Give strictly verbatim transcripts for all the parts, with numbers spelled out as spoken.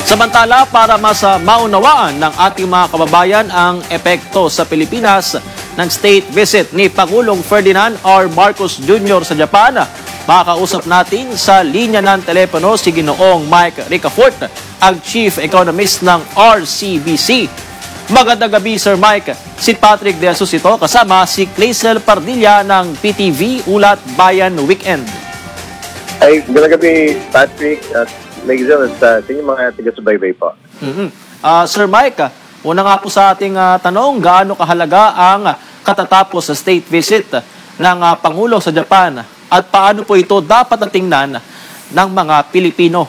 Samantala, para mas uh, maunawaan ng ating mga kababayan ang epekto sa Pilipinas ng state visit ni Pangulong Ferdinand R. Marcos Junior sa Japan, makakausap natin sa linya ng telepono si Ginoong Mike Ricafort, ang Chief Economist ng R C B C. Magandang gabi, Sir Mike. Si Patrick De Jesus ito, kasama si Clazel Pardilla ng P T V Ulat Bayan Weekend. Ay, magandang gabi, Patrick at Clazel at sa inyong mga taga-subaybay po. Mm-hmm. Uh, Sir Mike, una nga po sa ating uh, tanong, gaano kahalaga ang katatapos sa state visit ng uh, Pangulo sa Japan at paano po ito dapat natingnan ng mga Pilipino?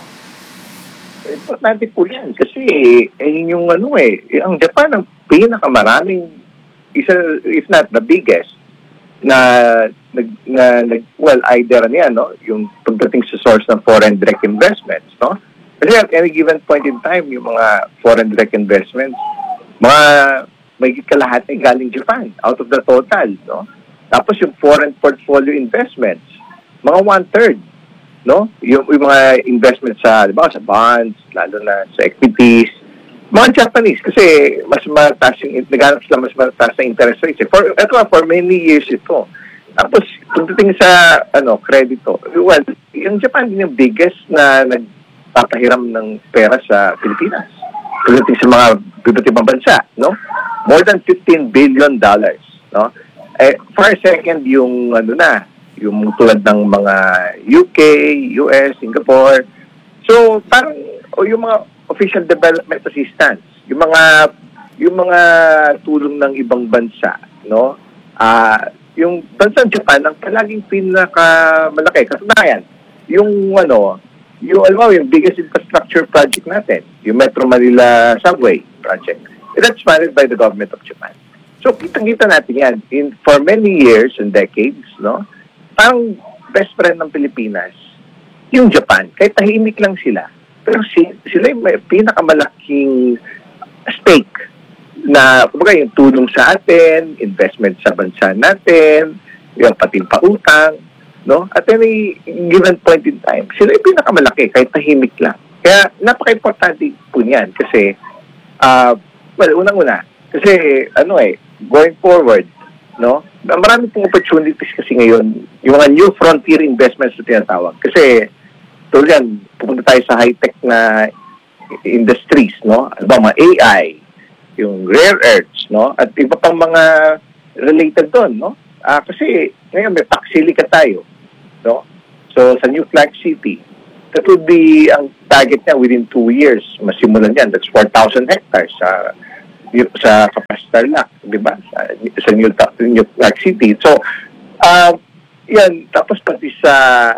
Importante po yan kasi eh, yung ano eh, ang Japan ang pinakamaraming, isa, if not the biggest, na, nag, na, nag, well, either ano yan, no? Yung pagdating sa source ng foreign direct investments, no? Kasi at any given point in time, yung mga foreign direct investments, mga may kalahati galing Japan, out of the total, no? Tapos yung foreign portfolio investments, mga one-third, no? Yung, yung mga investments sa, di ba, sa bonds, lalo na sa equities, mga Japanese, kasi mas mataas yung, naghanap sila mas mataas na interest rates. For, ito for many years ito. Tapos, pagdating sa, ano, kredito, well, yung Japan din yung biggest na nagpapahiram ng pera sa Pilipinas. Pagdating sa mga iba't ibang bansa, no? More than fifteen billion dollars, no? Eh, far second yung, ano na, yung tulad ng mga U K, U S, Singapore. So, parang, o yung mga official development assistance, yung mga yung mga tulong ng ibang bansa, no? Ah, uh, yung bansang Japan ang palaging pinakamalaki. Katunayan, yung ano, yung alam mo, yung biggest infrastructure project natin, yung Metro Manila Subway project. That's funded by the government of Japan. So, kitang-kita natin yan. In, for many years and decades, no? Parang best friend ng Pilipinas, yung Japan, kahit tahimik lang sila, pero si, sila yung may pinakamalaking stake na, kumbaga, yung tulong sa atin, investment sa bansa natin, yung pating pautang, no? At any given point in time, sila yung pinakamalaki, kahit tahimik lang. Kaya, napaka-importante po niyan kasi, uh, well, unang-una, kasi, ano eh, going forward, no? Marami pong opportunities kasi ngayon, yung mga new frontier investments na tinatawag. Kasi, tulad yan, pupunta tayo sa high-tech na industries, no? Ano ba, mga A I, yung rare earths, no? At iba pang mga related doon, no? Ah, kasi ngayon may Pac Silica tayo, no? So, sa New Flag City, that would be ang target niya within two years. Masimulan yan. That's four thousand hectares sa sa Kapastar Lac, di ba? Sa, sa New, New Flag City. So, uh, yan. Tapos pati sa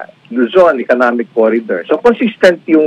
Luzon Economic Corridor. So, consistent yung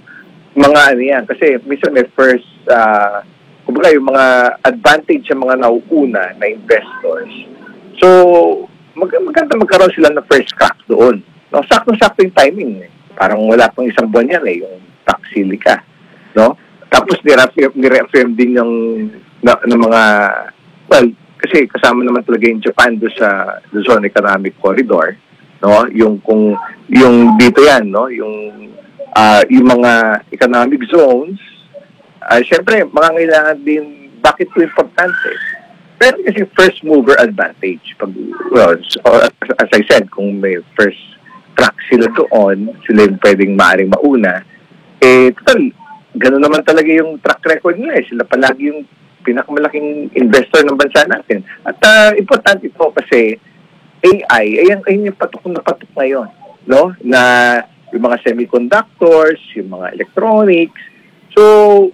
mga ano yan. Kasi minsan may first, uh, kumbaga yung mga advantage sa mga nauuna na investors. So, mag maganda magkaroon sila ng first crack doon. No, sakto-sakto yung timing. Eh. Parang wala pang isang buwan yan eh, yung Pac Silica. No? Tapos nireaffirm, nireaffirm din yung na, na mga, well, kasi kasama naman talaga yung Japan doon sa Luzon Economic Corridor. No, yung kung yung dito yan, no, yung uh, yung mga economic zones, uh, syempre mangangailangan din, bakit ito importante? Pero kasi first mover advantage. Pag, well, as, as I said, kung may first track sila doon, sila yung pwedeng maaaring mauna, eh, total, gano'n naman talaga yung track record nila eh. Sila palagi yung pinakamalaking investor ng bansa natin. At uh, importante ito kasi A I, ayan, ayan yung patok na patok ngayon, no? Na yung mga semiconductors, yung mga electronics. So,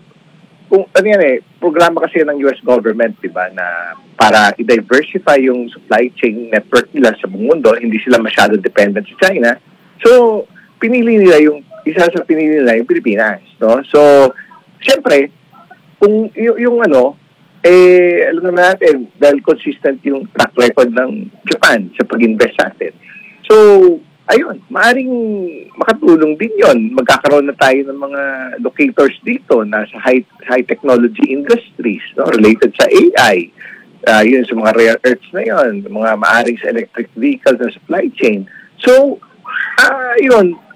kung ano yan eh, programa kasi ng U S government, di ba, na para i-diversify yung supply chain network nila sa buong mundo, hindi sila masyado dependent sa China. So, pinili nila yung, isa sa pinili nila yung Pilipinas, no? So, siyempre, kung yung, yung ano, eh, alam naman natin, dahil consistent yung track record ng Japan sa pag-invest sa atin. So, ayun, maaaring makatulong din yon. Magkakaroon na tayo ng mga locators dito na sa high, high technology industries, no, related sa A I. Uh, yun, sa mga rare earths na yun, mga maaaring sa electric vehicles na supply chain. So, uh, yun,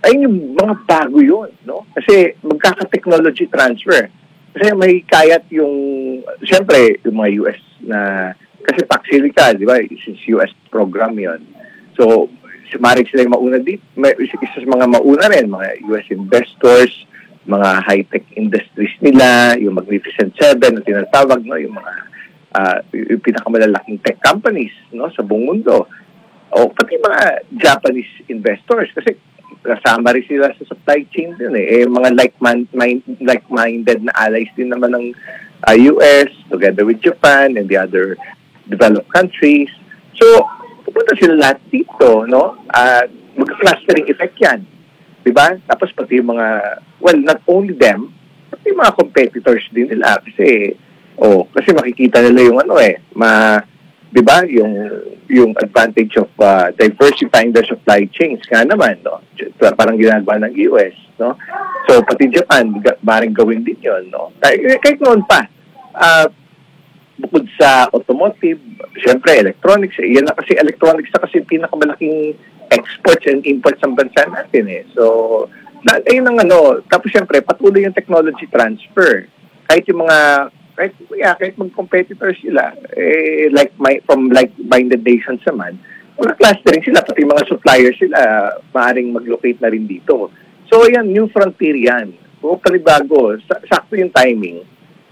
Ayun yung mga bago yun, no? Kasi magkaka-technology transfer. Kasi may kayat yung, siyempre, yung mga U S na, kasi Paxilica, di ba, since U S program yon. So, maaaring sila yung mauna dito. May, isa sa mga mauna rin, mga U S investors, mga high-tech industries nila, yung Magnificent Seven na tinatawag, no? Yung mga uh, yung pinakamalalaking tech companies, no? Sa buong mundo. O pati mga Japanese investors, kasi kasama rin sila sa supply chain din eh. eh mga like-mind, like-minded na allies din naman ng uh, U S together with Japan and the other developed countries. So, pupunta sila lahat dito, no? Uh, mag-clustering effect yan. Diba? Tapos pati yung mga, well, not only them, pati yung mga competitors din nila. Kasi, oh, kasi makikita nila yung ano eh, ma, diba? Yung yung advantage of uh, diversifying their supply chains nga naman, no? Parang ginagawa ng U S, no? So, pati Japan, maring gawin din yun, no? Kahit, kahit noon pa, uh, bukod sa automotive, syempre, electronics, eh, yan na kasi electronics na kasi pinakamalaking exports and imports ng bansa natin, eh. So, na, ayun ang ano, tapos syempre, patuloy yung technology transfer. Kahit yung mga kahit, yeah, kahit mag-competitors sila, eh, like my, from like-minded nations naman, mag-clustering sila, pati mga suppliers sila, maaaring mag-locate na rin dito. So, yan, new frontier yan. Kung panibago, sakto yung timing,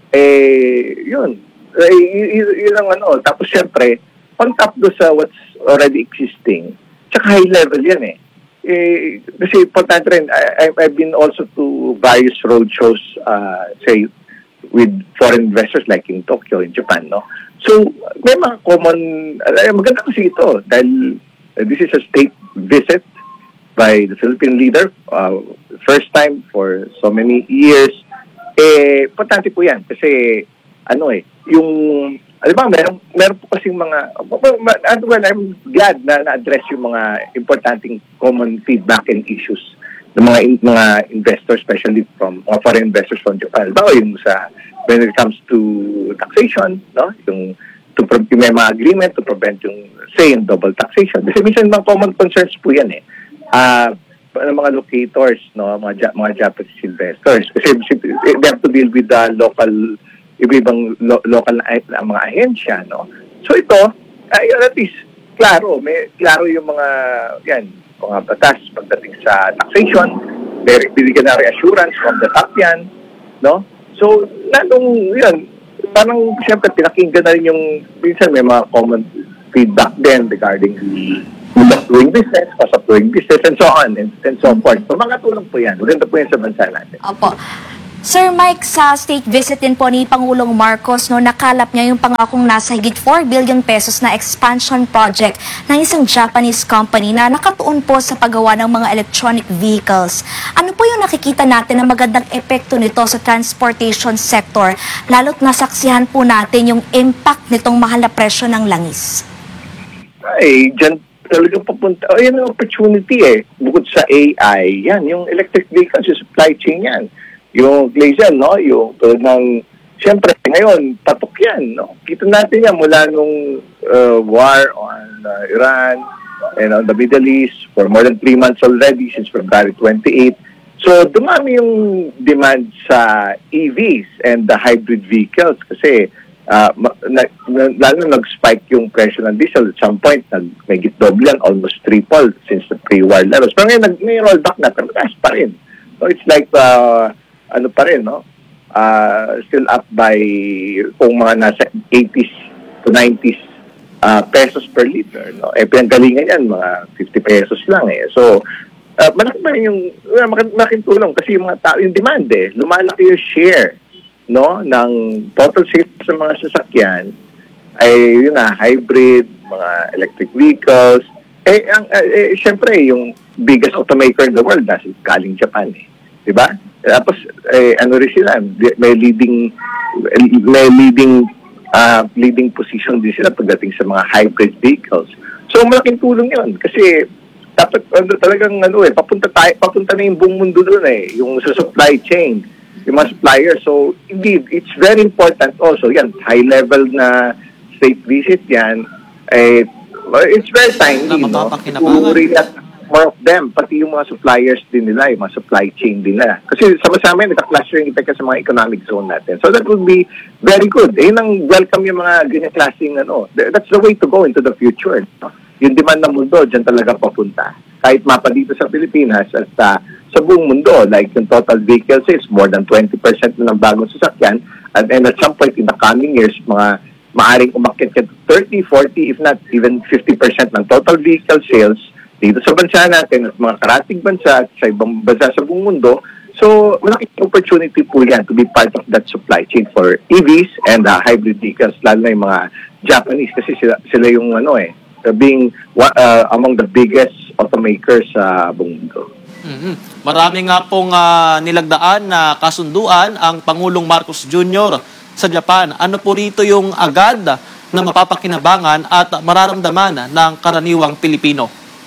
eh, yun. Eh, y- y- yun ang ano. Tapos, syempre, on top do sa what's already existing, tsaka high level yan eh. Eh, kasi important rin, I, I've been also to various roadshows, uh, say, with foreign investors like in Tokyo, in Japan, no? So, may mga common, uh, maganda kasi ito dahil uh, this is a state visit by the Philippine leader, uh, first time for so many years. Eh, importante po yan kasi, ano eh, yung, alam ba, meron, meron po kasing mga, well, I'm glad na na-address yung mga importanteng common feedback and issues ng mga in, mga investors, especially from mga foreign investors from Japan. Bago yung sa when it comes to taxation, no, yung to yung may mga agreement to prevent yung say in double taxation. Kasi minsan mga common concerns po yan eh. Ah, uh, mga locators, no, mga mga Japanese investors. Kasi they have to deal with the local iba-ibang lo, local na mga ahensya, no. So ito, ay uh, at least klaro, may klaro yung mga yan mga batas pagdating sa taxation, bibigyan na reassurance from the top yan, no? So, lalong yun, parang siyempre pinakinggan na rin yung, minsan may mga common feedback din regarding the cost of doing business, cost of doing business, and so on, and, and so forth. So, mga tulong po yan. Maganda po yan sa bansa natin. Opo. Sir Mike, sa state visit din po ni Pangulong Marcos, no, nakalap niya yung pangakong nasa higit four billion pesos na expansion project ng isang Japanese company na nakatuon po sa paggawa ng mga electronic vehicles. Ano po yung nakikita natin na magandang epekto nito sa transportation sector, lalo't nasaksihan po natin yung impact nitong mahal na presyo ng langis? Ay, dyan talagang papunta. O, yan ang opportunity eh. Bukod sa A I, yan, yung electric vehicles, yung supply chain yan. Yung Glacial, no? Yung tulad ng, siyempre, ngayon, patok yan, no? Kita natin yan mula nung uh, war on uh, Iran and on the Middle East for more than three months already since February twenty-eighth. So, dumami yung demand sa E Vs and the hybrid vehicles kasi uh, na, na, lalo nag-spike yung presyo ng diesel. At some point, nag, may double yan, almost triple since the pre-war levels. Pero ngayon, may rollback na, pero taas pa rin. So, it's like, uh, ano pa rin, no? Uh, still up by kung mga nasa eighties to nineties uh, pesos per liter, no? Eh, pinanggalingan yan, mga fifty pesos lang eh. So, uh, malaki pa rin yung, uh, malaking tulong kasi yung mga tao, yung demand eh, lumalaki yung share, no? Ng total sales sa mga sasakyan ay, yun nga, hybrid, mga electric vehicles. Eh, ang, uh, eh, syempre, yung biggest automaker in the world, nasa galing Japan eh. Diba? Tapos, eh, ano rin sila, may leading, may leading, uh, leading position din sila pagdating sa mga hybrid vehicles. So, malaking tulong yun. Kasi, dapat, ano, talagang, ano eh, papunta tayo, papunta na yung buong mundo doon eh, yung sa supply chain, yung mga suppliers. So, indeed, it's very important also, yan, high level na state visit yan, eh, it's very timely, no? Mapapakinabangan. more of them, pati yung mga suppliers din nila, yung mga supply chain din nila. Kasi sama-sama yun, nagka-clustering effect sa mga economic zone natin. So that would be very good. Eh, nang welcome yung mga ganyan klaseng, ano, that's the way to go into the future. No? Yung demand ng mundo, dyan talaga papunta. Kahit mapa dito sa Pilipinas at uh, sa buong mundo, like yung total vehicle sales, more than twenty percent na ng bagong sasakyan. And, and at some point in the coming years, mga maaring umakyat ka to thirty, forty, if not even fifty percent ng total vehicle sales dito sa bansa natin at mga karating bansa at sa ibang bansa sa buong mundo. So, malaking opportunity po yan to be part of that supply chain for E Vs and uh, hybrid vehicles, lalo na yung mga Japanese kasi sila, sila yung ano eh, being uh, among the biggest automakers sa buong mundo. Mm-hmm. Marami nga pong uh, nilagdaan na kasunduan ang Pangulong Marcos Junior sa Japan. Ano po rito yung agad na mapapakinabangan at mararamdaman ng karaniwang Pilipino?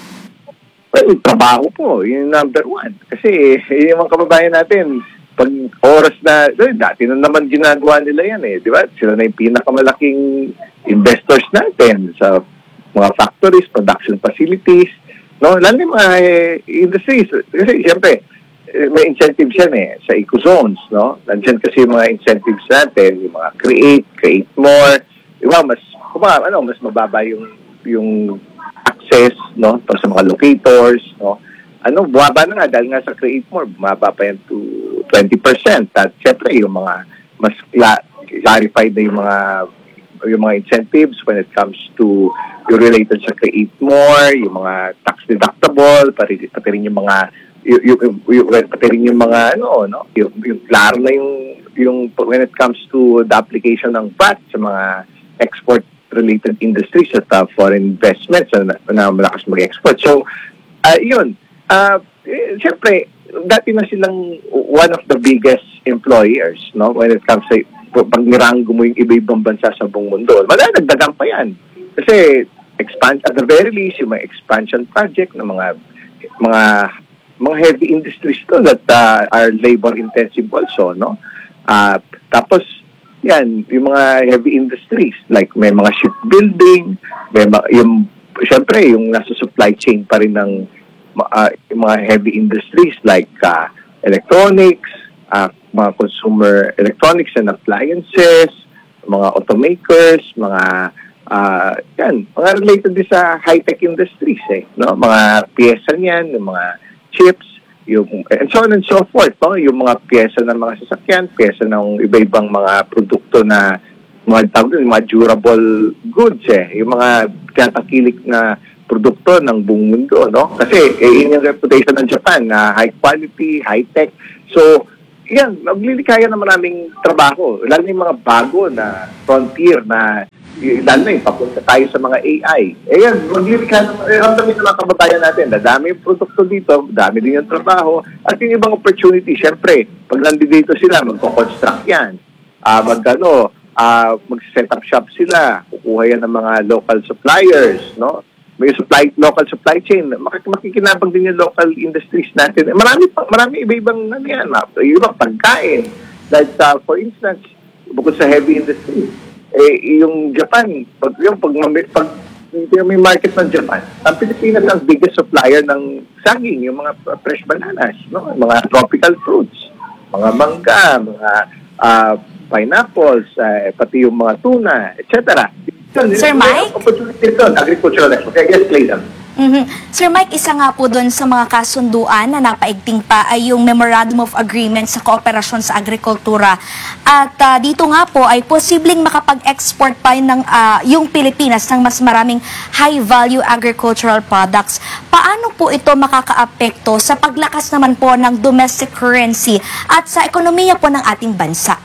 Well, trabaho po, yung number one. Kasi yung mga kababayan natin, pag oras na, eh, dati na naman ginagawa nila yan eh, di ba? Sila na yung pinakamalaking investors natin sa mga factories, production facilities, no? Lalo yung mga eh, industries. Kasi siyempre, eh, may incentives yan eh, sa eco-zones, no? Nandiyan kasi yung mga incentives natin, yung mga create, create more, di ba? Mas, kuma, ano, mas mababa yung, yung access, no, para sa mga locators, no. Ano, bumaba na nga dahil nga sa create more, bumaba pa yan to twenty percent. At syempre yung mga mas cla- clarified na yung mga yung mga incentives when it comes to yung related sa create more, yung mga tax deductible, pati, pati rin yung mga yung, yung, yung pati rin yung mga ano, no, yung, yung klaro na yung yung when it comes to the application ng V A T sa mga export related industries at uh, foreign investments na, na malakas mag-export. So, uh, yun. Uh, eh, Siyempre, dati na silang one of the biggest employers, no? When it comes sa pag niranggo mo yung iba-ibang bansa sa buong mundo. Madadagdagan pa yan. Kasi, expand, at the very least, yung mga expansion project ng mga mga mga heavy industries to that uh, are labor-intensive also, no? Uh, tapos, yan, yung mga heavy industries, like may mga shipbuilding, may mga, yung, syempre, yung nasa supply chain pa rin ng uh, yung mga heavy industries like uh, electronics, uh, mga consumer electronics and appliances, mga automakers, mga, uh, yan, mga related din sa high-tech industries, eh, no? Mga piyesa niyan, yung mga chips, yung and so on and so forth, no? Yung mga pyesa ng mga sasakyan, pyesa ng iba-ibang mga produkto na mga tawag yung mga durable goods eh, yung mga tatakilik na produkto ng buong mundo, no? Kasi eh, yun yung reputation ng Japan na high quality, high tech. So, yan, naglilikaya na maraming trabaho. Lalo yung mga bago na frontier na lalo na yung papunta tayo sa mga A I. Eh yan, maglilika naman, eh, ramdamin ng mga kababayan natin, dami yung produkto dito, dami din yung trabaho, at yung ibang opportunity, syempre, pag nandito sila, magko-construct yan, uh, mag, ano, uh, mag-set up shop sila, kukuha yan ng mga local suppliers, no? May supply, local supply chain, mak- makikinabang din yung local industries natin. Eh, marami, pa, marami iba-ibang, ano yan, yung ibang pagkain. Like, uh, for instance, bukod sa heavy industry, eh, yung Japan, pag, yung, pag, pag yung may market ng Japan, ang Pilipinas ang biggest supplier ng saging, yung mga fresh bananas, no? Mga tropical fruits, mga mangga, mga uh, pineapples, uh, pati yung mga tuna, et cetera. Sir Mike? Opportunity doon, agricultural export. Yes, Clayton. Mm-hmm. Sir Mike, isa nga po doon sa mga kasunduan na napaigting pa ay yung Memorandum of Agreement sa kooperasyon sa agrikultura. At uh, dito nga po ay posibleng makapag-export pa yun ng, uh, yung Pilipinas ng mas maraming high-value agricultural products. Paano po ito makakaapekto sa paglakas naman po ng domestic currency at sa ekonomiya po ng ating bansa?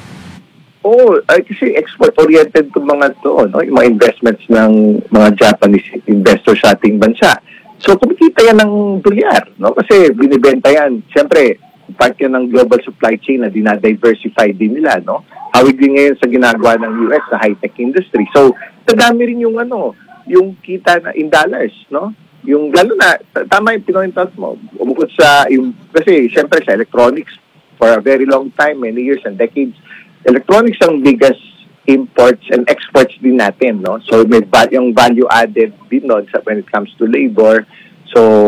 Oo, oh, kasi export-oriented itong mga to, no? Yung mga investments ng mga Japanese investors sa ating bansa. So, kumikita yan ng dolyar, no? Kasi binibenta yan. Siyempre, part yan ng global supply chain na dinadiversify din nila, no? Hawig din ngayon sa ginagawa ng U S sa high-tech industry. So, nadami rin yung ano, yung kita na in dollars, no? Yung, lalo na, tama yung pinointout mo, bukod sa, yung, kasi siyempre sa electronics, for a very long time, many years and decades, electronics ang biggest imports and exports din natin, no? So may ba- yung value added din no, sa when it comes to labor. So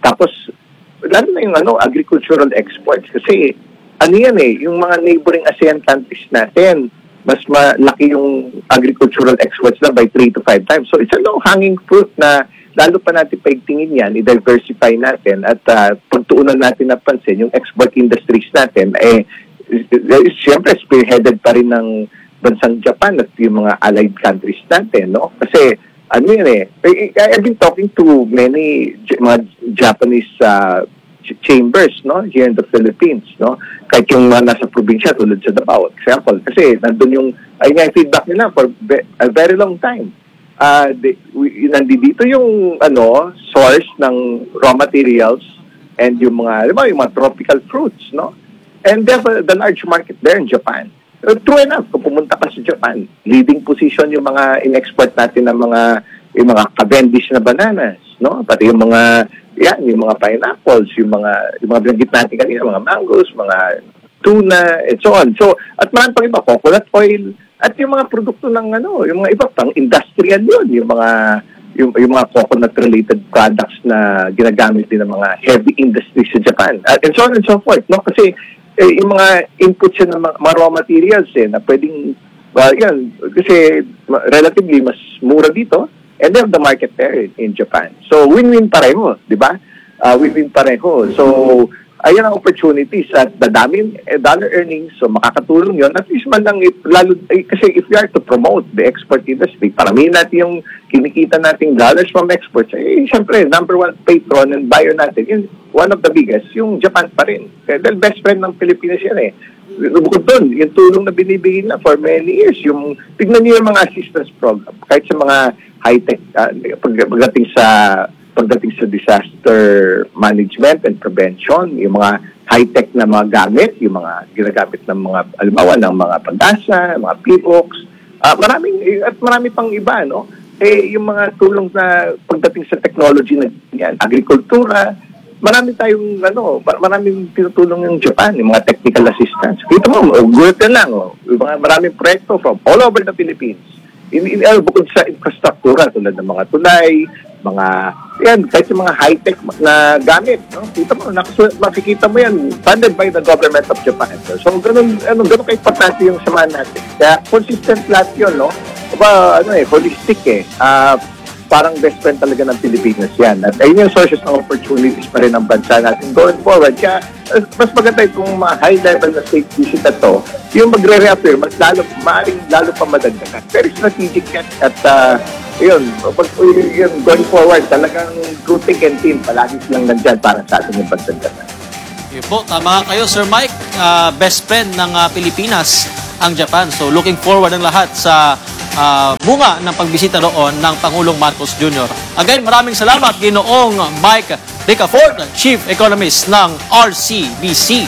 Tapos, lalo na yung ano, agricultural exports. Kasi, ano yan eh, yung mga neighboring ASEAN countries natin, mas malaki yung agricultural exports na by three to five times. So, it's a low-hanging fruit na lalo pa natin paigtingin yan, i-diversify natin at uh, pagtuunan natin na pansin, yung export industries natin, eh, siyempre, spearheaded pa rin ng bansang Japan at yung mga allied countries natin, no? Kasi, ano yun eh, I've been talking to many mga Japanese uh, chambers, no, here in the Philippines, no, kahit yung mga nasa probinsya tulad sa Davao, example, kasi nandun yung, ay nga yung feedback nila for be- a very long time. Uh, they, we, nandito yung, ano, source ng raw materials and yung mga, di ba, yung mga tropical fruits, no, and they have a, the large market there in Japan. Uh, true enough, kung pumunta ka sa Japan, leading position yung mga in-export natin ng mga, yung mga Cavendish na bananas, no, pati yung mga, yan, yung mga pineapples, yung mga, yung mga binanggit natin kanina, mga mangoes, mga tuna, and so on. So, at marami pang iba, coconut oil, at yung mga produkto ng ano, yung mga iba pang industrial yun, yung mga, yung, yung mga coconut-related products na ginagamit din ng mga heavy industries sa Japan. At and so on and so forth, no? Kasi, eh, yung mga inputs yun ng mga, mga raw materials, eh, na pwedeng, well, yan, kasi relatively mas mura dito, and they have the market there in, in Japan. So, win-win pareho, di ba? Uh, win-win pareho. So, ayan ang opportunities at dadaming eh, dollar earnings, so makakatulong yon. At least man lang, if, lalo, eh, kasi if you are to promote the export industry, paramihin natin yung kinikita nating dollars from exports, eh, siyempre, number one patron and buyer natin, yun, one of the biggest, yung Japan pa rin. Kaya dahil best friend ng Pilipinas yan eh. Bukod doon, yung tulong na binibigay na for many years, yung, tignan niyo yung mga assistance program, kahit sa mga high-tech, uh, pag, pagdating sa pagdating sa disaster management and prevention, yung mga high-tech na mga gamit, yung mga ginagamit ng mga, alimbawa, ng mga pag-asa, mga P O Cs, uh, maraming, at marami pang iba, no? Eh, yung mga tulong na pagdating sa technology na yan, agrikultura, marami tayong, ano, maraming tinutulong yung Japan, yung mga technical assistance. Kita mo, good na lang, oh. Mga maraming proyekto from all over the Philippines. In, in, uh, bukod sa infrastruktura, tulad ng mga tulay, mga, yan, kahit yung mga high-tech na gamit, no? Kita mo, nakasu- makikita mo yan, funded by the government of Japan. So, ganun, ano, ganun ka-importante yung samahan natin. Kaya, consistent lahat yun, no? Aba, ano eh, holistic eh. Ah, uh, parang best friend talaga ng Pilipinas yan. At ayun yung sources ng opportunities pa rin ng bansa natin going forward. Kaya uh, mas maganda kung mga high-level na state visit na to, yung magre-reappear, mas lalo, maaaring lalo pa madagdagan. Very strategic yan. At uh, yun, pag, yun, going forward, talagang good thick and thin, palagi silang nandyan para sa atin yung bansa natin. Okay po, tama kayo, Sir Mike. Uh, best friend ng uh, Pilipinas ang Japan. So looking forward ang lahat sa Uh, bunga ng pagbisita roon ng Pangulong Marcos Junior Again, maraming salamat, Ginoong Mike Ricafort, Chief Economist ng R C B C.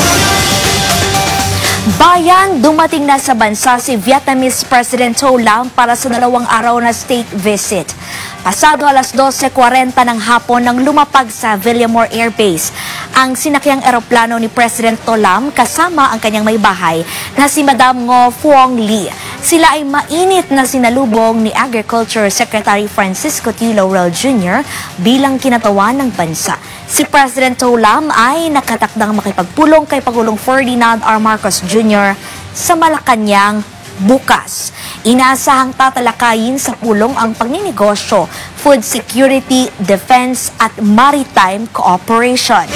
Bayan, dumating na sa bansa si Vietnamese President Tho Lam para sa dalawang araw na state visit. Pasado alas dose forty ng hapon nang lumapag sa Villamor Air Base ang sinakyang eroplano ni President Tho Lam kasama ang kanyang may bahay na si Madam Ngo Phuong Ly. Sila ay mainit na sinalubong ni Agriculture Secretary Francisco T. Laurel Junior bilang kinatawan ng bansa. Si President Tho Lam ay nakatakdang makipagpulong kay Pangulong Ferdinand R. Marcos Junior sa Malacanang bukas. Inaasahang tatalakayin sa pulong ang pagninegosyo, food security, defense at maritime cooperation.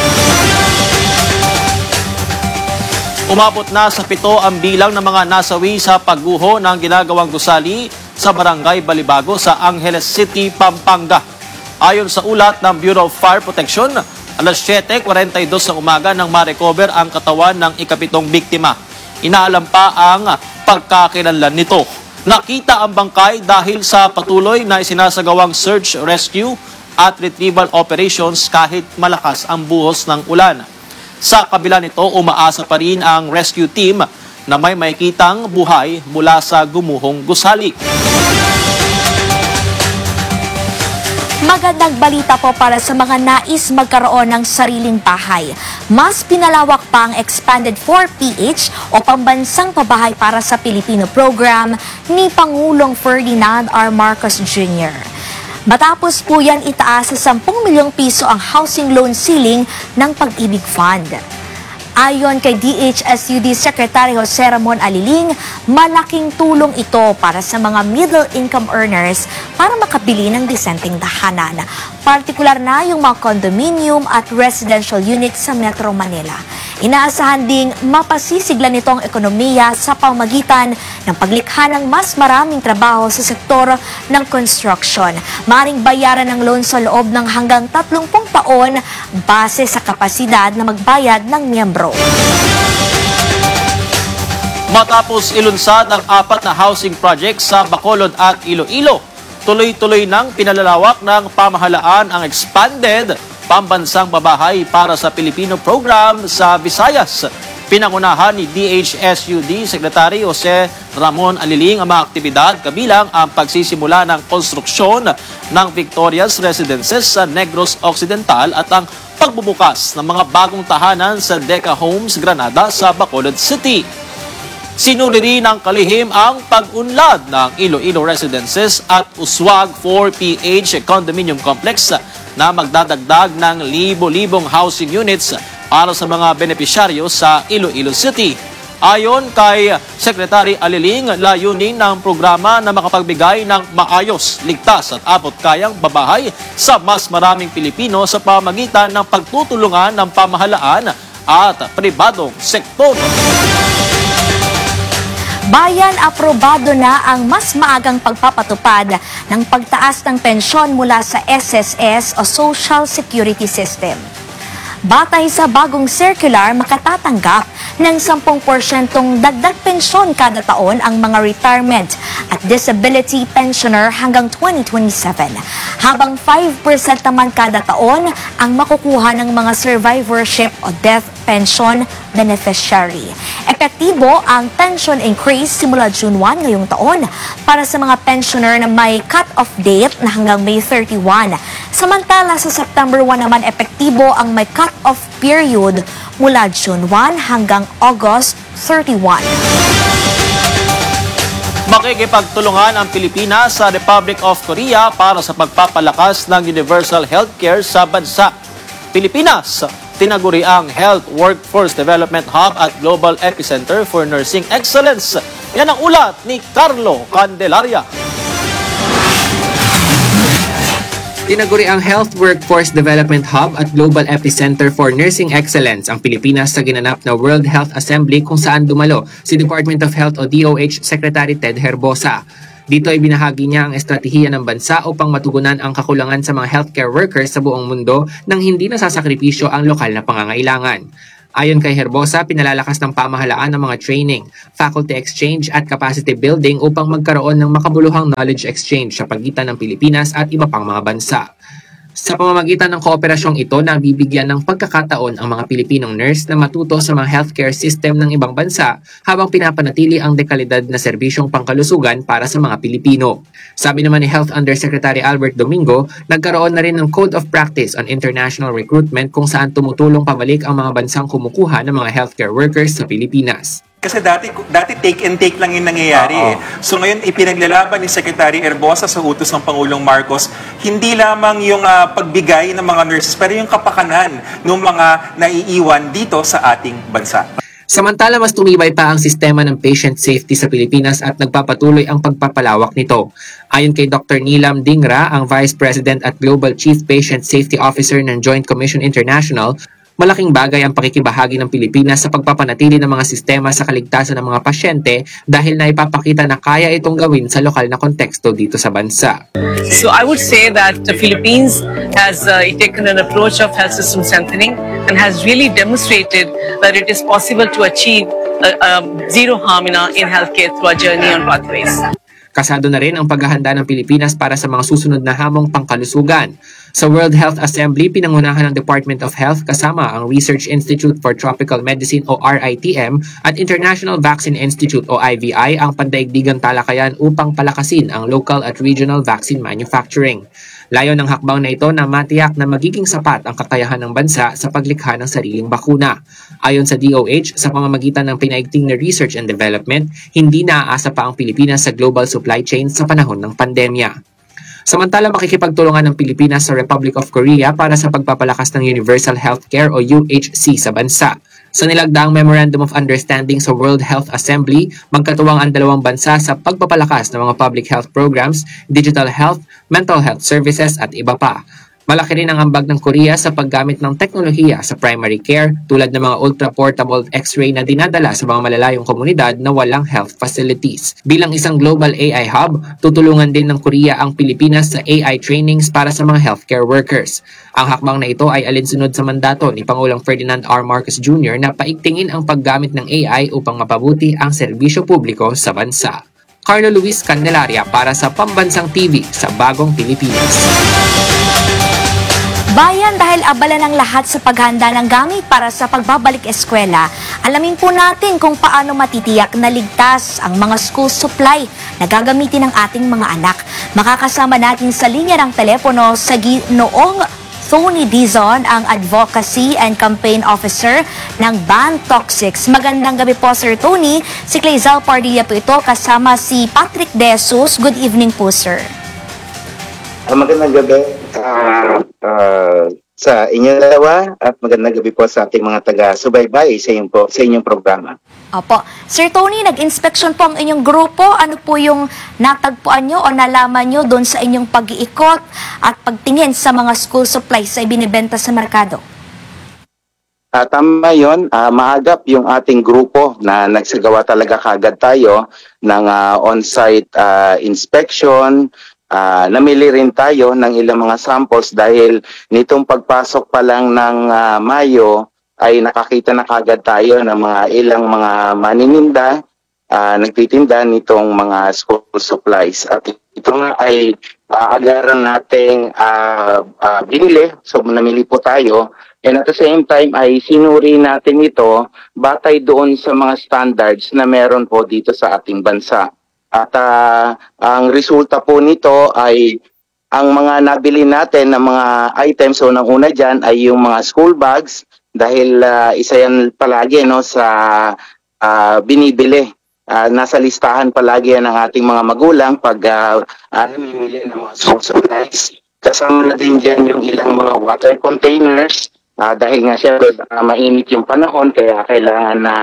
Umabot na sa pito ang bilang ng mga nasawi sa pagguho ng ginagawang gusali sa Barangay Balibago sa Angeles City, Pampanga. Ayon sa ulat ng Bureau of Fire Protection, alas siyete forty-two ng umaga nang ma-recover ang katawan ng ikapitong biktima. Inaalam pa ang pagkakilanlan nito. Nakita ang bangkay dahil sa patuloy na isinasagawang search, rescue at retrieval operations kahit malakas ang buhos ng ulan. Sa kabila nito, umaasa pa rin ang rescue team na may makikitang buhay mula sa gumuhong gusali. Magandang balita po para sa mga nais magkaroon ng sariling bahay. Mas pinalawak pa ang Expanded four P H o Pambansang Pabahay para sa Pilipino program ni Pangulong Ferdinand R. Marcos Junior Matapos po yan itaas sa ten milyong piso ang housing loan ceiling ng Pag-ibig Fund. Ayon kay D H S U D Secretary Jose Ramon Aliling, malaking tulong ito para sa mga middle-income earners para makabili ng disenteng tahanan. Partikular na yung mga condominium at residential units sa Metro Manila. Inaasahan ding mapasisigla nito ang ekonomiya sa pamamagitan ng paglikha ng mas maraming trabaho sa sektor ng construction. Maring bayaran ng loan sa loob ng hanggang tatlumpung taon base sa kapasidad na magbayad ng miyembro. Matapos ilunsad ang apat na housing projects sa Bacolod at Iloilo, tuloy-tuloy nang pinalalawak ng pamahalaan ang expanded pambansang babahay para sa Pilipino program sa Visayas. Pinangunahan ni D H S U D Secretary Jose Ramon Aliling ang mga aktibidad kabilang ang pagsisimula ng konstruksyon ng Victoria's Residences sa Negros Occidental at ang pagbubukas ng mga bagong tahanan sa Deca Homes Granada sa Bacolod City. Sinuri rin ng kalihim ang pag-unlad ng Iloilo Residences at Uswag four P H Condominium Complex na magdadagdag ng libo-libong housing units para sa mga benepisyaryo sa Iloilo City. Ayon kay Secretary Aliling, layunin ng programa na makapagbigay ng maayos, ligtas at abot-kayang babahay sa mas maraming Pilipino sa pamamagitan ng pagtutulungan ng pamahalaan at pribadong sektor. Bayan, aprobado na ang mas maagang pagpapatupad ng pagtaas ng pensyon mula sa S S S o Social Security System. Batay sa bagong circular, makatatanggap ng ten porsyentong dagdag pensyon kada taon ang mga retirement at disability pensioner hanggang twenty twenty-seven. Habang five percent naman kada taon ang makukuha ng mga survivorship o death pension beneficiary. Epektibo ang pension increase simula June first ngayong taon para sa mga pensioner na may cut-off date na hanggang May thirty-first. Samantala sa September first naman epektibo ang may cut-off period mula June first hanggang August thirty-first. Makikipagtulungan ang Pilipinas sa Republic of Korea para sa pagpapalakas ng universal healthcare sa bansa. Pilipinas, tinaguri ang Health Workforce Development Hub at Global Epicenter for Nursing Excellence. Yan ang ulat ni Carlo Candelaria. Tinaguri ang Health Workforce Development Hub at Global Epicenter for Nursing Excellence ang Pilipinas sa ginanap na World Health Assembly kung saan dumalo si Department of Health o D O H Secretary Ted Herbosa. Dito ay binahagi niya ang estratehiya ng bansa upang matugunan ang kakulangan sa mga healthcare workers sa buong mundo nang hindi nasasakripisyo ang lokal na pangangailangan. Ayon kay Herbosa, pinalalakas ng pamahalaan ng mga training, faculty exchange at capacity building upang magkaroon ng makabuluhang knowledge exchange sa pagitan ng Pilipinas at iba pang mga bansa. Sa pamamagitan ng kooperasyong ito, nabibigyan ng pagkakataon ang mga Pilipinong nurse na matuto sa mga healthcare system ng ibang bansa habang pinapanatili ang dekalidad na serbisyong pangkalusugan para sa mga Pilipino. Sabi naman ni Health Undersecretary Albert Domingo, nagkaroon na rin ng Code of Practice on International Recruitment kung saan tumutulong pabalik ang mga bansang kumukuha ng mga healthcare workers sa Pilipinas. Kasi dati, dati take and take lang yung nangyayari eh. So ngayon, ipinaglalaban ni Secretary Herbosa sa utos ng Pangulong Marcos, hindi lamang yung uh, pagbigay ng mga nurses, pero yung kapakanan ng mga naiiwan dito sa ating bansa. Samantala, mas tumibay pa ang sistema ng patient safety sa Pilipinas at nagpapatuloy ang pagpapalawak nito. Ayon kay Doctor Nilam Dingra, ang Vice President at Global Chief Patient Safety Officer ng Joint Commission International, malaking bagay ang pakikibahagi ng Pilipinas sa pagpapanatili ng mga sistema sa kaligtasan ng mga pasyente dahil naipapakita na kaya itong gawin sa lokal na konteksto dito sa bansa. So I would say that the Philippines has uh, taken an approach of health system strengthening and has really demonstrated that it is possible to achieve uh, um, zero harm in, our, in healthcare through our journey on pathways. Kasado na rin ang paghahanda ng Pilipinas para sa mga susunod na hamong pangkalusugan. Sa World Health Assembly, pinangunahan ng Department of Health kasama ang Research Institute for Tropical Medicine o R I T M at International Vaccine Institute o I V I ang pandaigdigang talakayan upang palakasin ang local at regional vaccine manufacturing. Layon ng hakbang na ito na matiyak na magiging sapat ang kakayahan ng bansa sa paglikha ng sariling bakuna. Ayon sa D O H, sa pamamagitan ng pinaigting na research and development, hindi naaasa pa ang Pilipinas sa global supply chain sa panahon ng pandemya. Samantala, makikipagtulungan ng Pilipinas sa Republic of Korea para sa pagpapalakas ng Universal Healthcare o U H C sa bansa. Sa nilagdaang Memorandum of Understanding sa World Health Assembly, magkatuwang ang dalawang bansa sa pagpapalakas ng mga public health programs, digital health, mental health services at iba pa. Malaki rin ang ambag ng Korea sa paggamit ng teknolohiya sa primary care tulad ng mga ultra-portable X-ray na dinadala sa mga malalayong komunidad na walang health facilities. Bilang isang global A I hub, tutulungan din ng Korea ang Pilipinas sa A I trainings para sa mga healthcare workers. Ang hakbang na ito ay alinsunod sa mandato ni Pangulong Ferdinand R. Marcos Junior na paigtingin ang paggamit ng A I upang mapabuti ang serbisyo publiko sa bansa. Carlo Luis Candelaria para sa Pambansang T V sa Bagong Pilipinas. Bayan, dahil abala ng lahat sa paghanda ng gamit para sa pagbabalik eskwela, alamin po natin kung paano matitiyak na ligtas ang mga school supply na gagamitin ng ating mga anak. Makakasama natin sa linya ng telepono sa Ginoong Tony Dizon, ang Advocacy and Campaign Officer ng Ban Toxics. Magandang gabi po, Sir Tony. Si Clazel Pardilla po ito, kasama si Patrick De Jesus. Good evening po, sir. Uh, magandang gabi uh, uh, sa inyong dalawa at magandang gabi po sa ating mga taga-subaybay sa inyong, po, sa inyong programa. Opo. Sir Tony, nag-inspection po ang inyong grupo. Ano po yung natagpuan nyo o nalaman nyo doon sa inyong pag-iikot at pagtingin sa mga school supplies na ibinibenta sa merkado? Uh, tama yun. Uh, maagap yung ating grupo na nagsagawa talaga kagad tayo ng uh, on-site uh, inspection. Uh, namili rin tayo ng ilang mga samples dahil nitong pagpasok pa lang ng uh, Mayo ay nakakita na kagad tayo ng mga ilang mga manininda, uh, nagtitinda nitong mga school supplies. At ito nga ay uh, agaran nating uh, uh, binili, so namili po tayo. And at the same time ay sinuri natin ito batay doon sa mga standards na meron po dito sa ating bansa. At uh, ang resulta po nito ay ang mga nabili natin ng mga items, so nang una dyan ay yung mga school bags dahil uh, isa yan palagi no, sa uh, binibili. Uh, nasa listahan palagi yan ng ating mga magulang pag uh, uh, namimili ng mga school supplies. Kasama na din dyan yung ilang mga water containers. Uh, dahil nga siya uh, mainit yung panahon kaya kailangan na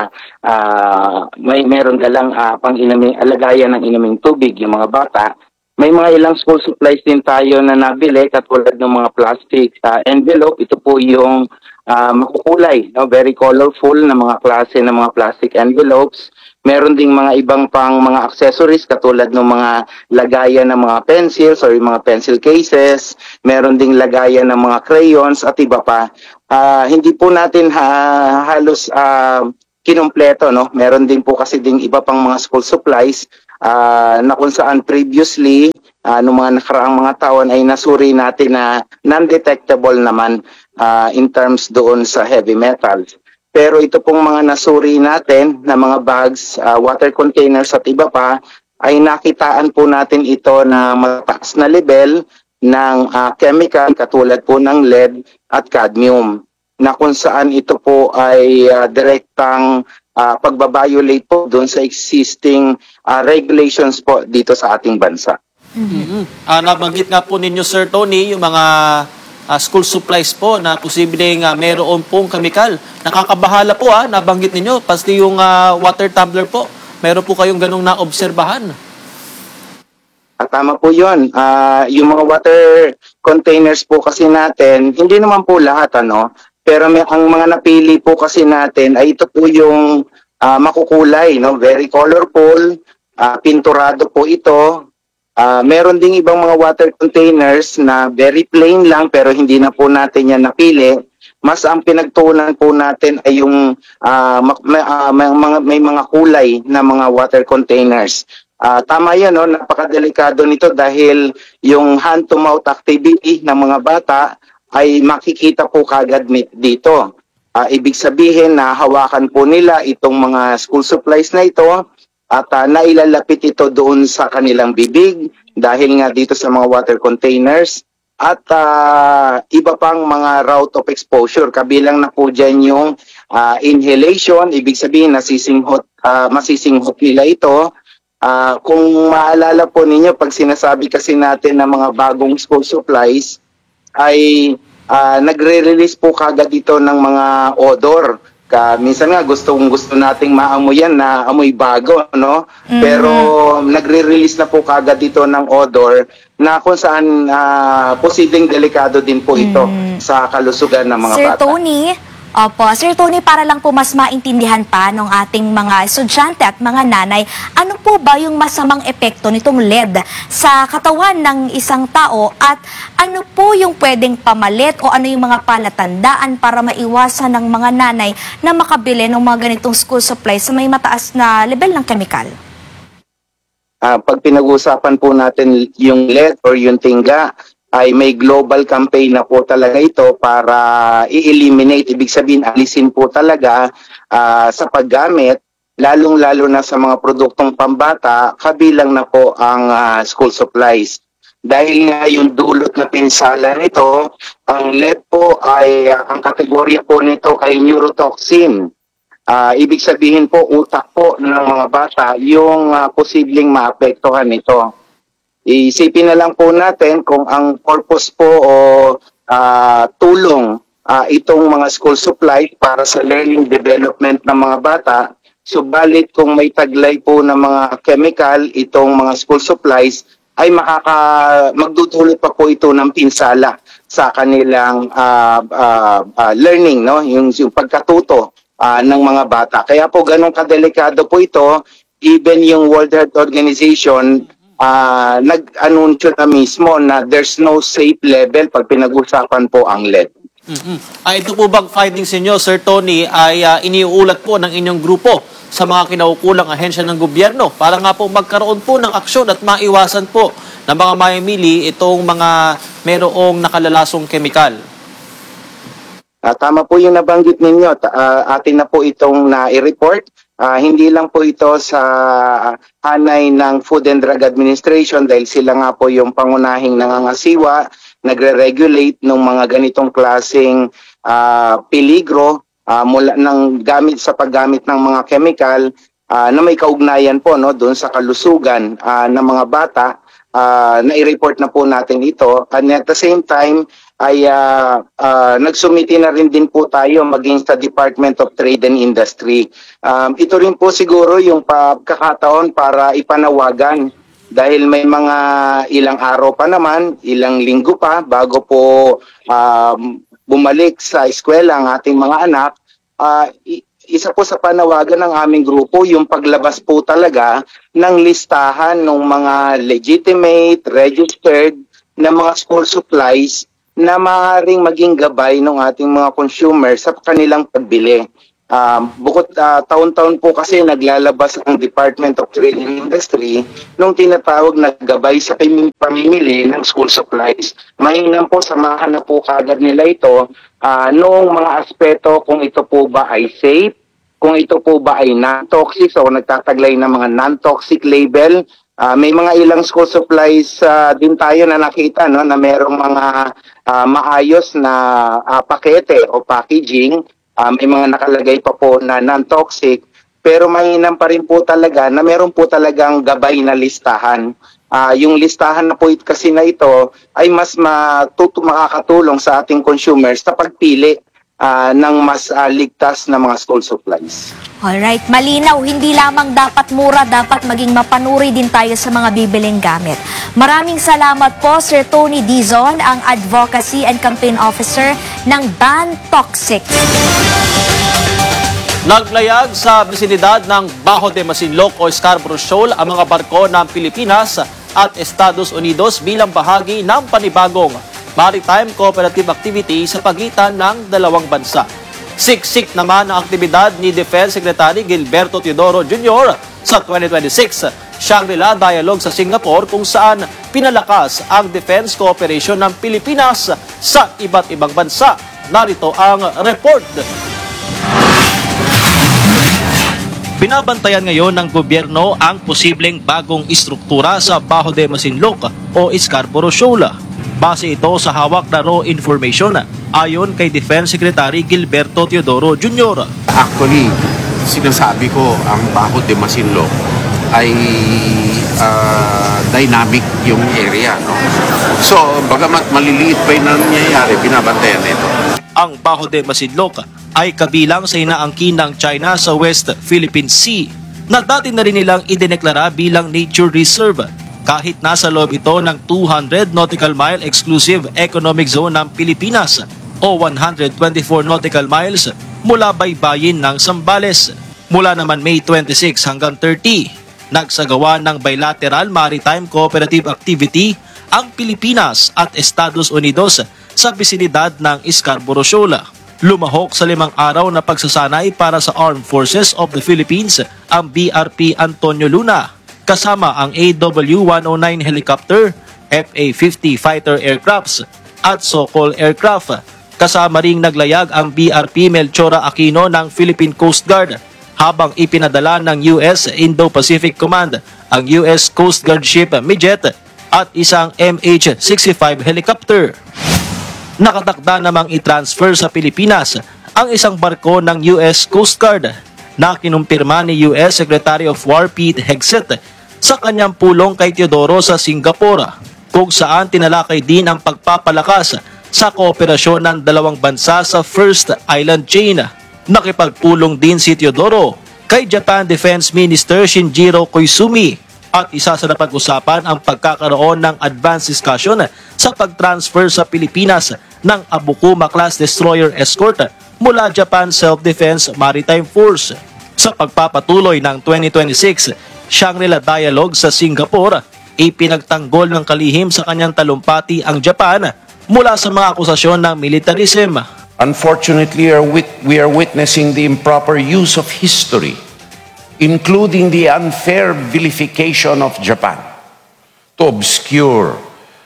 uh, may meron dalang uh, pang inaming alagayan ng inaming tubig yung mga bata. May mga ilang school supplies din tayo na nabili katulad ng mga plastic uh, envelope. Ito po yung uh, makukulay, no? Very colorful na mga klase ng mga plastic envelopes. Meron ding mga ibang pang mga accessories katulad ng mga lagayan ng mga pencils or yung mga pencil cases. Meron ding lagayan ng mga crayons at iba pa. Uh, hindi po natin ha, halos uh, kinumpleto, no? Meron din po kasi ding iba pang mga school supplies uh, na kung saan previously uh, noong mga nakaraang mga taon ay nasuri natin na non-detectable naman uh, in terms doon sa heavy metals. Pero ito pong mga nasuri natin na mga bags, uh, water containers at iba pa, ay nakitaan po natin ito na mataas na level ng uh, chemical katulad po ng lead at cadmium na kung saan ito po ay uh, direktang uh, pagbabiolate po doon sa existing uh, regulations po dito sa ating bansa. Mm-hmm. Uh, nabanggit nga po ninyo, Sir Tony, yung mga Uh, school supplies po na posibleng uh, meron pong chemical. Nakakabahala po, ah, nabanggit ninyo. Pasti yung uh, water tumbler po, meron po kayong ganong naobserbahan. At tama po yun. Uh, yung mga water containers po kasi natin, hindi naman po lahat, ano, pero may, ang mga napili po kasi natin ay ito po yung uh, makukulay, no? Very colorful, uh, pinturado po ito. Uh, meron ding ibang mga water containers na very plain lang pero hindi na po natin yan napili. Mas ang pinagtuunan po natin ay yung uh, may, uh, may, mga, may mga kulay na mga water containers. Uh, tama yan, no? Napakadelikado nito dahil yung hand-to-mouth activity ng mga bata ay makikita po kagad dito. Uh, ibig sabihin na hawakan po nila itong mga school supplies na ito at uh, nailalapit ito doon sa kanilang bibig dahil nga dito sa mga water containers at uh, iba pang mga route of exposure. Kabilang na po dyan yung uh, inhalation, ibig sabihin nasisinghot, uh, masisinghot nila ito Ah, kung maalala po ninyo, pag sinasabi kasi natin ng mga bagong school supplies, ay ah, nagre-release po kagad dito ng mga odor. Ka, minsan nga gustong gusto nating maamoy yan na amoy bago, no? Pero nagre-release na po kagad dito ng odor na kung saan ah, posibleng delikado din po ito sa kalusugan ng mga Sir bata. Tony, opo, Sir Tony, para lang po mas maintindihan pa ng ating mga estudyante at mga nanay, ano po ba yung masamang epekto nitong L E D sa katawan ng isang tao at ano po yung pwedeng pamalit o ano yung mga palatandaan para maiwasan ng mga nanay na makabili ng mga ganitong school supplies sa may mataas na level ng chemical? Ah, pag pinag-usapan po natin yung L E D or yung tingga, ay may global campaign na po talaga ito para i-eliminate, ibig sabihin alisin po talaga ah, sa paggamit, lalong-lalo na sa mga produktong pambata, kabilang na po ang ah, school supplies. Dahil nga yung dulot na pinsala nito, ang L E D po ay, ah, ang kategorya po nito ay neurotoxin. Ah, ibig sabihin po, utak po ng mga bata yung ah, posibleng maapektuhan nito. Isipin na lang po natin kung ang purpose po o ah, tulong ah, itong mga school supply para sa learning development ng mga bata, subalit kung may taglay po ng mga chemical itong mga school supplies, ay makaka magdudulot pa po ito ng pinsala sa kanilang ah, ah, ah, learning, no, yung, yung pagkatuto ah, ng mga bata. Kaya po ganun kadelikado po ito, even yung World Health Organization ah, nag-anunsyo na mismo na there's no safe level pag pinag-usapan po ang L E D. Mhm. Ah, ito po bang findings ninyo, Sir Tony, ay ah, iniuulat po ng inyong grupo sa mga kinaukulang ahensya ng gobyerno para nga po magkaroon po ng aksyon at maiwasan po ng mga mamimili itong mga merong nakalalasong kemikal? Ah, tama po yung nabanggit ninyo. Ta- ah, atin na po itong na-report. Ah, hindi lang po ito sa hanay ng Food and Drug Administration dahil sila nga po yung pangunahing nangangasiwa, nagre-regulate ng mga ganitong klaseng ah, peligro ah, mula ng gamit sa paggamit ng mga chemical ah, na may kaugnayan po, no, doon sa kalusugan ah, ng mga bata. Uh, nai-report na po natin ito, and at the same time ay uh, uh, nagsumiti na rin din po tayo maging sa Department of Trade and Industry. Um, ito rin po siguro yung pagkakataon para ipanawagan dahil may mga ilang araw pa naman, ilang linggo pa bago po um, bumalik sa eskwela ang ating mga anak. uh, Isa po sa panawagan ng aming grupo yung paglabas po talaga ng listahan ng mga legitimate, registered na mga school supplies na maaaring maging gabay ng ating mga consumers sa kanilang pagbili. Um, bukod uh, taon-taon po kasi naglalabas ang Department of Trade and Industry nung tinatawag na gabay sa pamimili ng school supplies. Mainam po, samahan na po kagad nila ito uh, noong mga aspeto kung ito po ba ay safe, kung ito po ba ay non-toxic o nagtataglay ng mga non-toxic label. Uh, may mga ilang school supplies uh, din tayo na nakita, no, na merong mga uh, maayos na uh, pakete o packaging. Uh, may mga nakalagay pa po na non-toxic, pero mainam pa rin po talaga na meron po talagang gabay na listahan. Uh, yung listahan na po it kasi na ito ay mas matutu makakatulong sa ating consumers sa pagpili uh, ng mas uh, ligtas na mga school supplies. Alright, malinaw, hindi lamang dapat mura, dapat maging mapanuri din tayo sa mga bibiling gamit. Maraming salamat po, Sir Tony Dizon, ang Advocacy and Campaign Officer ng Ban Toxic. Naglayag sa bisinidad ng Bajo de Masinloc o Scarborough Shoal ang mga barko ng Pilipinas at Estados Unidos bilang bahagi ng panibagong maritime cooperative activity sa pagitan ng dalawang bansa. Siksik naman ang aktibidad ni Defense Secretary Gilberto Teodoro Junior sa twenty twenty-six Shangri-La Dialogue sa Singapore kung saan pinalakas ang defense cooperation ng Pilipinas sa iba't ibang bansa. Narito ang report. Binabantayan ngayon ng gobyerno ang posibleng bagong istruktura sa Bajo de Masinloc o Scarborough Shoal. Base ito sa hawak na raw information ayon kay Defense Secretary Gilberto Teodoro Junior Actually, sinasabi ko ang Bajo de Masinloc ay ah, dynamic yung area. No? So, bagamat maliliit pa yung nangyayari, binabantayan nito. Ang Bajo de Masinloc ay kabilang sa inaangkin ng China sa West Philippine Sea na dati na rin nilang idineklara bilang nature reserve kahit nasa loob ito ng two hundred nautical mile exclusive economic zone ng Pilipinas o one hundred twenty-four nautical miles mula baybayin ng Zambales. Mula naman May twenty-six hanggang thirty, nagsagawa ng bilateral maritime cooperative activity ang Pilipinas at Estados Unidos sa bisinidad ng Scarborough Shoal. Lumahok sa limang araw na pagsasanay para sa Armed Forces of the Philippines ang B R P Antonio Luna kasama ang A W one oh nine helicopter, F A fifty fighter aircrafts at Sokol aircraft. Kasama ring naglayag ang B R P Melchora Aquino ng Philippine Coast Guard habang ipinadala ng U S Indo-Pacific Command ang U S Coast Guard ship Midget at isang M H sixty-five helicopter. Nakatakda namang i-transfer sa Pilipinas ang isang barko ng U S Coast Guard na kinumpirma ni U S Secretary of War Pete Hegseth sa kanyang pulong kay Teodoro sa Singapore, kung saan tinalakay din ang pagpapalakas sa kooperasyon ng dalawang bansa sa First Island Chain. Nakipagpulong din si Teodoro kay Japan Defense Minister Shinjiro Koizumi at isa sa napag-usapan ang pagkakaroon ng advanced discussion sa pag-transfer sa Pilipinas ng Abukuma-class destroyer escort mula Japan Self-Defense Maritime Force. Sa pagpapatuloy ng twenty twenty-six Shangri-La Dialogue sa Singapore, ipinagtanggol ng kalihim sa kanyang talumpati ang Japan mula sa mga akusasyon ng militarism. Unfortunately, are wit- we are witnessing the improper use of history, including the unfair vilification of Japan, to obscure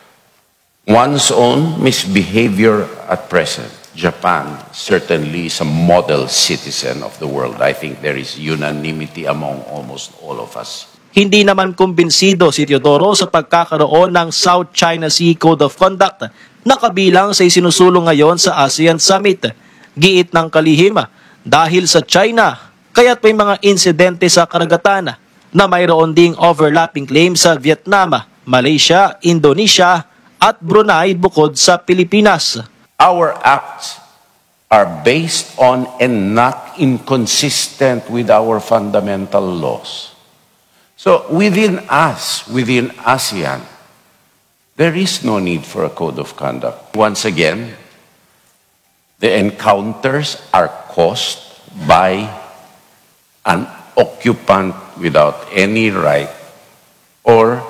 one's own misbehavior at present. Japan certainly is a model citizen of the world. I think there is unanimity among almost all of us. Hindi naman kumbinsido si Teodoro sa pagkakaroon ng South China Sea Code of Conduct na kabilang sa isinusulong ngayon sa ASEAN Summit. Giit ng kalihim, dahil sa China, kaya't may mga insidente sa karagatan na mayroon ding overlapping claims sa Vietnam, Malaysia, Indonesia at Brunei bukod sa Pilipinas. Our acts are based on and not inconsistent with our fundamental laws. So within us, within ASEAN, there is no need for a code of conduct. Once again, the encounters are caused by an occupant without any right or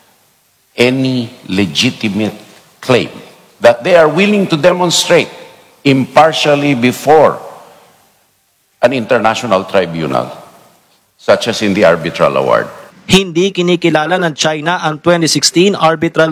any legitimate claim that they are willing to demonstrate impartially before an international tribunal, such as in the arbitral award. Hindi kinikilala ng China ang twenty sixteen arbitral